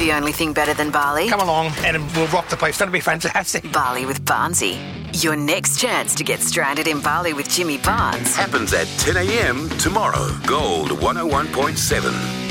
the only thing better than Bali? Come along and we'll rock the place. That'll be fantastic. Bali with Barnesy. Your next chance to get stranded in Bali with Jimmy Barnes Happens at 10 a.m. tomorrow. Gold 101.7.